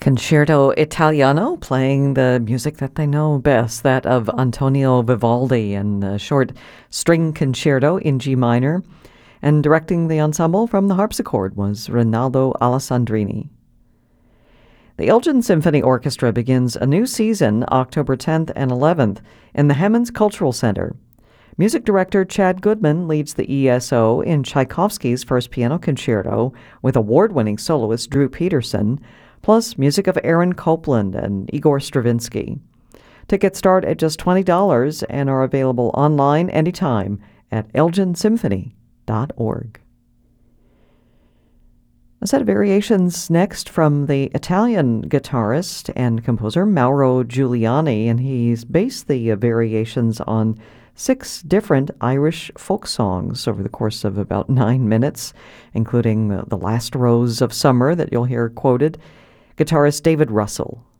Concerto Italiano, playing the music that they know best, that of Antonio Vivaldi, and a short string concerto in G minor. And directing the ensemble from the harpsichord was Rinaldo Alessandrini. The Elgin Symphony Orchestra begins a new season October 10th and 11th in the Hammonds Cultural Center. Music director Chad Goodman leads the ESO in Tchaikovsky's First Piano Concerto with award-winning soloist Drew Peterson, plus music of Aaron Copland and Igor Stravinsky. Tickets start at just $20 and are available online anytime at elginsymphony.org. A set of variations next from the Italian guitarist and composer Mauro Giuliani, and he's based the variations on 6 different Irish folk songs over the course of about 9 minutes, including The Last Rose of Summer that you'll hear quoted. Guitarist David Russell